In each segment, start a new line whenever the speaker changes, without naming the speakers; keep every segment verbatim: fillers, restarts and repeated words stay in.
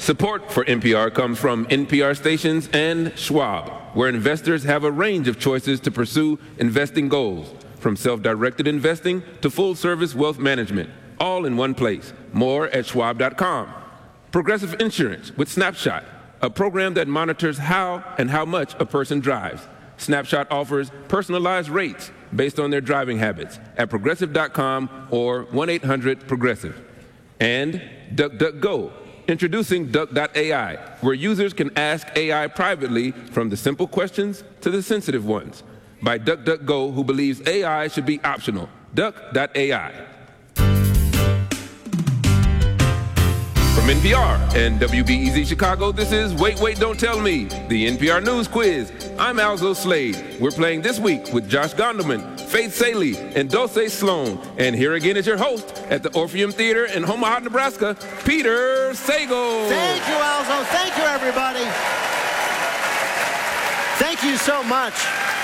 Support for N P R comes from N P R stations and Schwab, where investors have a range of choices to pursue investing goals, from self-directed investing to full-service wealth management, all in one place. More at schwab dot com. Progressive Insurance with Snapshot, a program that monitors how and how much a person drives. Snapshot offers personalized rates based on their driving habits at progressive dot com or one eight hundred progressive. And DuckDuckGo, introducing Duck dot A I, where users can ask A I privately from the simple questions to the sensitive ones. By DuckDuckGo, who believes A I should be optional. Duck dot A I. From N P R and W B E Z Chicago, this is Wait, Wait, Don't Tell Me, the N P R News Quiz. I'm Alzo Slade. We're playing this week with Josh Gondelman, Faith Saley, and Dulce Sloan. And here again is your host at the Orpheum Theater in Omaha, Nebraska, Peter Sagal.
Thank you, Alzo. Thank you, everybody. Thank you so much.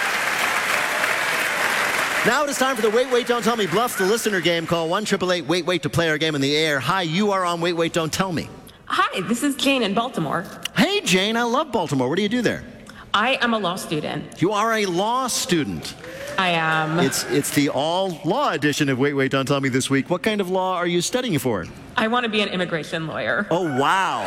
Now it is time for the Wait, Wait, Don't Tell Me Bluff, the listener game. Call one eight eight eight, wait, wait to play our game in the air. Hi, you are on Wait, Wait, Don't Tell Me.
Hi, this is Jane in Baltimore.
Hey, Jane, I love Baltimore. What do you do there?
I am a law student.
You are a law student.
I am.
It's it's the all-law edition of Wait, Wait, Don't Tell Me this week. What kind of law are you studying for?
I want to be an immigration lawyer.
Oh, wow.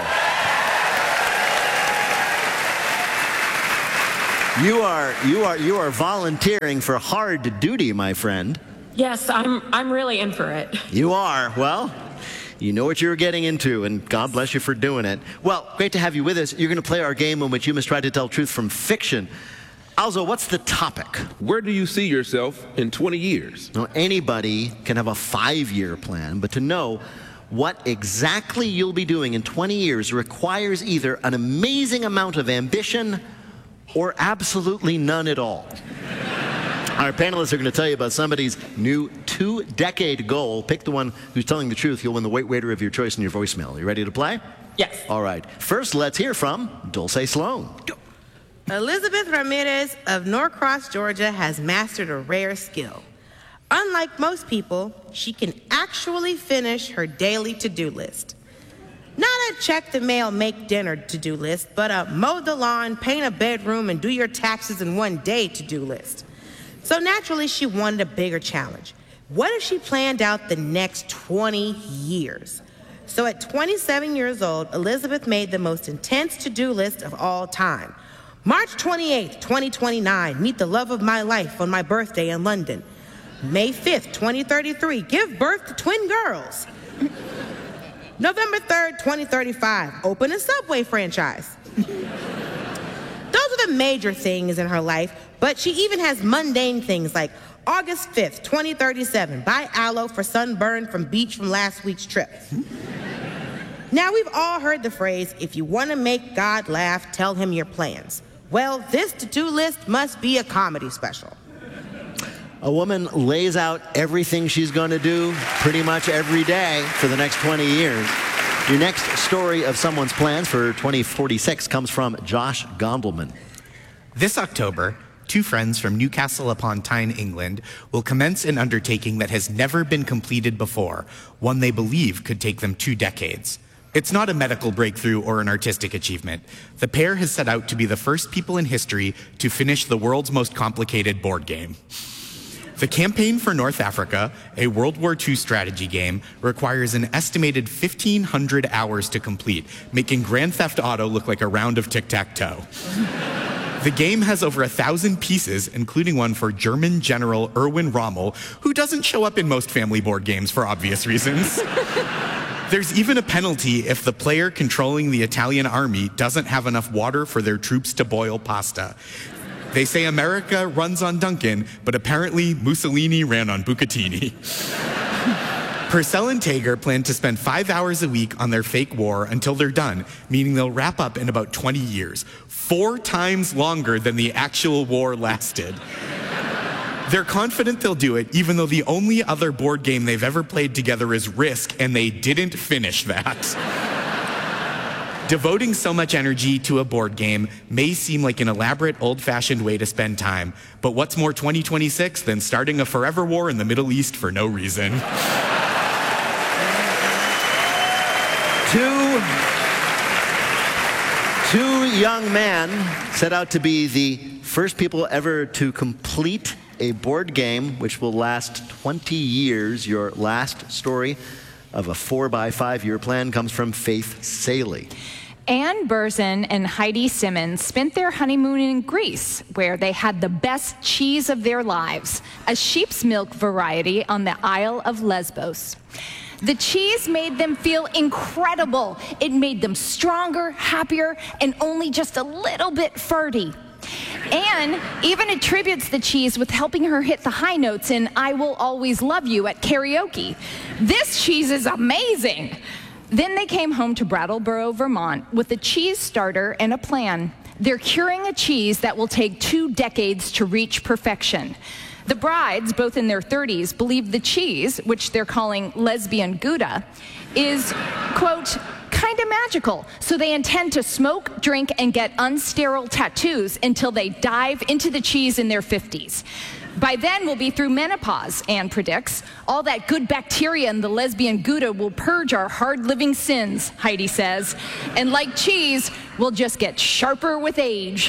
You are you are you are volunteering for hard duty, my friend.
Yes, I'm I'm really in for it.
You are. Well, you know what you're getting into, and God bless you for doing it. Well, great to have you with us. You're going to play our game in which you must try to tell truth from fiction. Alzo, what's the topic?
Where do you see yourself in twenty years?
Now, anybody can have a five-year plan, but to know what exactly you'll be doing in twenty years requires either an amazing amount of ambition or absolutely none at all. Our panelists are going to tell you about somebody's new two-decade goal. Pick the one who's telling the truth. You'll win the Wait Waiter of your choice in your voicemail. You ready to play?
Yes.
All right. First, let's hear from Dulce Sloan.
Elizabeth Ramirez of Norcross, Georgia, has mastered a rare skill. Unlike most people, she can actually finish her daily to-do list. Not a check the mail, make dinner to-do list, but a mow the lawn, paint a bedroom, and do your taxes in one day to-do list. So naturally, she wanted a bigger challenge. What if she planned out the next twenty years? So at twenty-seven years old, Elizabeth made the most intense to-do list of all time. March twenty-eighth, twenty twenty-nine, meet the love of my life on my birthday in London. May fifth, twenty thirty-three, give birth to twin girls. November third, twenty thirty-five, open a Subway franchise. Those are the major things in her life, but she even has mundane things like August fifth, twenty thirty-seven, buy aloe for sunburn from beach from last week's trip. Now, we've all heard the phrase, if you want to make God laugh, tell him your plans. Well, this to-do list must be a comedy special.
A woman lays out everything she's going to do pretty much every day for the next twenty years. Your next story of someone's plans for twenty forty-six comes from Josh Gondelman.
This October, two friends from Newcastle upon Tyne, England, will commence an undertaking that has never been completed before, one they believe could take them two decades. It's not a medical breakthrough or an artistic achievement. The pair has set out to be the first people in history to finish the world's most complicated board game. The Campaign for North Africa, a World War Two strategy game, requires an estimated fifteen hundred hours to complete, making Grand Theft Auto look like a round of tic-tac-toe. The game has over a thousand pieces, including one for German General Erwin Rommel, who doesn't show up in most family board games for obvious reasons. There's even a penalty if the player controlling the Italian army doesn't have enough water for their troops to boil pasta. They say America runs on Duncan, but apparently Mussolini ran on Bucatini. Purcell and Tager plan to spend five hours a week on their fake war until they're done, meaning they'll wrap up in about twenty years, four times longer than the actual war lasted. They're confident they'll do it, even though the only other board game they've ever played together is Risk, and they didn't finish that. Devoting so much energy to a board game may seem like an elaborate, old-fashioned way to spend time, but what's more twenty twenty-six than starting a forever war in the Middle East for no reason?
Two, two young men set out to be the first people ever to complete a board game which will last twenty years. Your last story of a four by five year plan comes from Faith Saley.
Anne Burzin and Heidi Simmons spent their honeymoon in Greece, where they had the best cheese of their lives, a sheep's milk variety on the Isle of Lesbos. The cheese made them feel incredible. It made them stronger, happier, and only just a little bit farty. Anne even attributes the cheese with helping her hit the high notes in I Will Always Love You at karaoke. This cheese is amazing. Then they came home to Brattleboro, Vermont with a cheese starter and a plan. They're curing a cheese that will take two decades to reach perfection. The brides, both in their thirties, believe the cheese, which they're calling lesbian Gouda, is, quote, kind of magical. So they intend to smoke, drink, and get unsterile tattoos until they dive into the cheese in their fifties. By then, we'll be through menopause, Anne predicts. All that good bacteria in the lesbian Gouda will purge our hard-living sins, Heidi says. And like cheese, we'll just get sharper with age.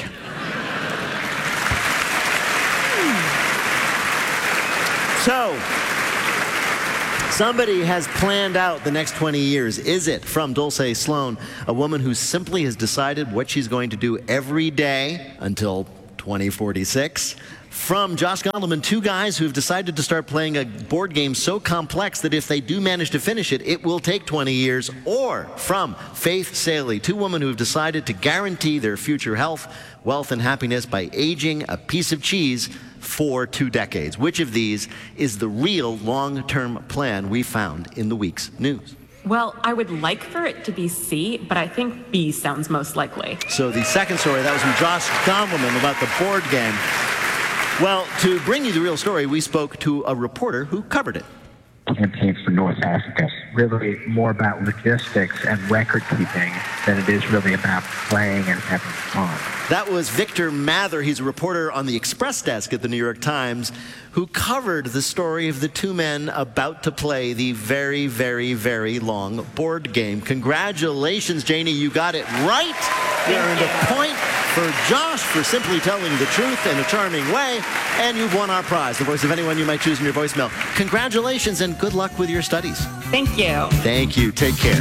So, somebody has planned out the next twenty years. Is it from Dulce Sloan, a woman who simply has decided what she's going to do every day until twenty forty-six? From Josh Gondelman, two guys who've decided to start playing a board game so complex that if they do manage to finish it, it will take twenty years. Or from Faith Saley, two women who've decided to guarantee their future health, wealth, and happiness by aging a piece of cheese for two decades. Which of these is the real long-term plan we found in the week's news?
Well, I would like for it to be C, but I think B sounds most likely.
So the second story, that was from Josh Gondelman about the board game. Well, to bring you the real story, we spoke to a reporter who covered it.
Campaign for North Africa. Really more about logistics and record keeping than it is really about playing and having fun.
That was Victor Mather. He's a reporter on the Express desk at the New York Times who covered the story of the two men about to play the very, very, very long board game. Congratulations, Janie. You got it right. You earned a point for Josh for simply telling the truth in a charming way, and you've won our prize, the voice of anyone you might choose in your voicemail. Congratulations and good luck with your studies.
Thank you.
Thank you. Take care.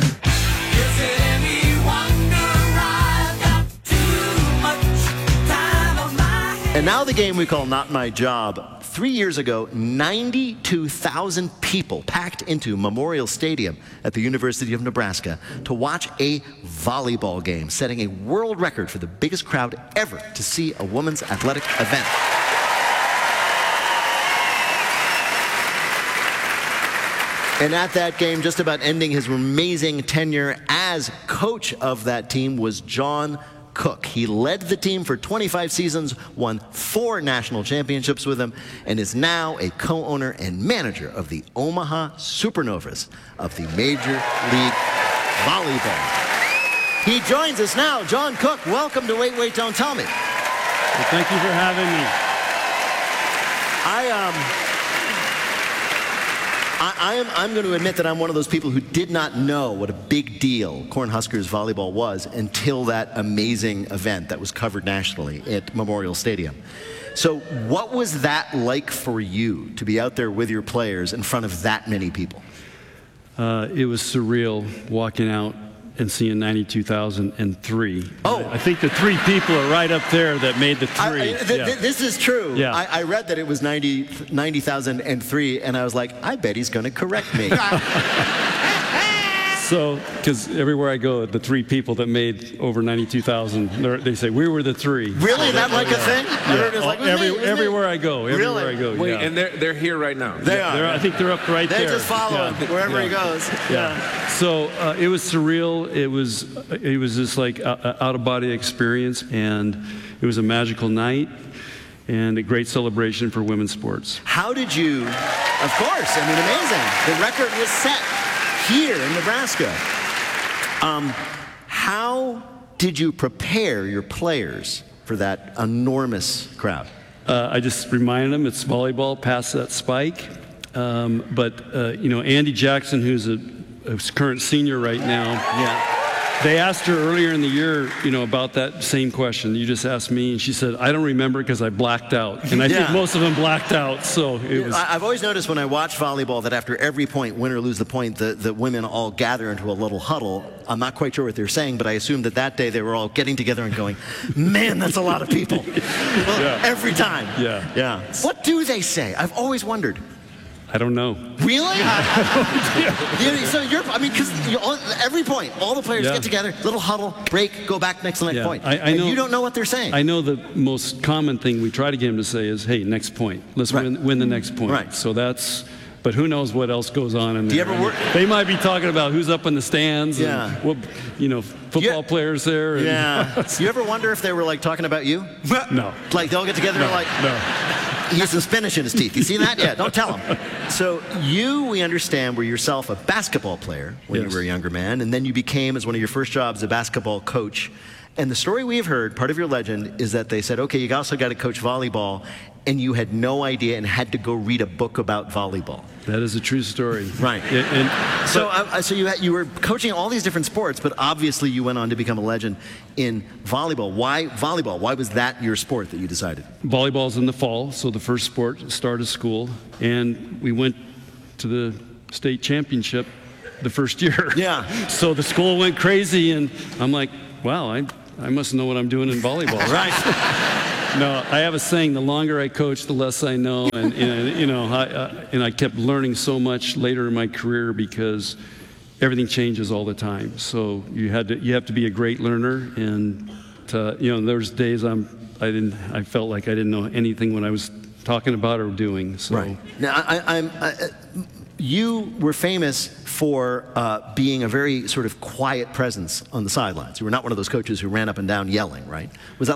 And now the game we call Not My Job. Three years ago, ninety-two thousand people packed into Memorial Stadium at the University of Nebraska to watch a volleyball game, setting a world record for the biggest crowd ever to see a women's athletic event. And at that game, just about ending his amazing tenure as coach of that team, was John Cook. He led the team for twenty-five seasons, won four national championships with them, and is now a co-owner and manager of the Omaha Supernovas of the Major League Volleyball. He joins us now. John Cook, welcome to Wait, Wait, Don't Tell Me.
Well, thank you for having me.
I, um... I am, I'm going to admit that I'm one of those people who did not know what a big deal Cornhuskers volleyball was until that amazing event that was covered nationally at Memorial Stadium. So what was that like for you to be out there with your players in front of that many people?
Uh, it was surreal walking out and seeing ninety-two thousand three.
Oh.
I think the three people are right up there that made the
I,
three.
I, th
yeah.
th this is true.
Yeah.
I, I read that it was ninety thousand three, and I was like, I bet he's going to correct me.
So, because everywhere I go, the three people that made over ninety-two thousand, they say, we were the three.
Really? That like a thing?
Yeah.
Like,
Every,
me,
everywhere I go, everywhere
Really?
I go.
Wait,
yeah.
and they're, they're here right now.
They
Yeah,
are.
they're- I think they're up right
They
there.
just follow
Yeah.
him wherever he
Yeah.
goes.
Yeah. So uh, it was surreal. It was it was just like a, a out of body experience, and it was a magical night and a great celebration for women's sports.
How did you, of course, I mean, amazing. The record was set here in Nebraska. Um, how did you prepare your players for that enormous crowd?
Uh, I just reminded them it's volleyball, pass that spike. Um, but, uh, you know, Andy Jackson, who's a, a current senior right now,
Yeah.
They asked her earlier in the year, you know, about that same question. You just asked me, and she said, I don't remember because I blacked out. And I
Yeah.
think most of them blacked out, so it was...
I- I've always noticed when I watch volleyball that after every point, win or lose the point, the, the women all gather into a little huddle. I'm not quite sure what they're saying, but I assume that that day they were all getting together and going, man, that's a lot of people. Well,
Yeah.
Every time.
Yeah.
Yeah. What do they say? I've always wondered.
I don't know.
Really? You- so you're, I mean, because every point, all the players
Yeah.
get together, little huddle, break, go back next to the next
Yeah.
point.
I- I
And
know-
you don't know what they're saying.
I know the most common thing we try to get him to say is, hey, next point. Let's
Right.
win, win the next point.
Right.
So that's... But who knows what else goes on in
Do you
there.
ever work-
They might be talking about who's up in the stands
Yeah.
and what, you know, football players there. And
Yeah. You ever wonder if they were like talking about you?
No.
Like they'll get together and like,
No.
he has some spinach in his teeth. You see that? Yeah, don't tell him. So you, we understand, were yourself a basketball player when
Yes.
you were a younger man, and then you became, as one of your first jobs, a basketball coach. And the story we have heard, part of your legend, is that they said, okay, you also got to coach volleyball, and you had no idea and had to go read a book about volleyball.
That is a true story.
Right.
And, and-
So, uh, so you, had, you were coaching all these different sports, but obviously you went on to become a legend in volleyball. Why volleyball? Why was that your sport that you decided?
volleyball's in the fall, so the first sport, start of school, and we went to the state championship the first year.
Yeah.
So the school went crazy, and I'm like, wow, I, I must know what I'm doing in volleyball.
Right.
No, I have a saying: the longer I coach, the less I know, and, and you know, I, uh, and I kept learning so much later in my career because everything changes all the time. So you had to, you have to be a great learner, and to, you know, there was days I'm, I didn't, I felt like I didn't know anything when I was talking about or doing. So.
Right. Now, I, I, I'm. I, you were famous for uh, being a very sort of quiet presence on the sidelines. You were not one of those coaches who ran up and down yelling, right? Was that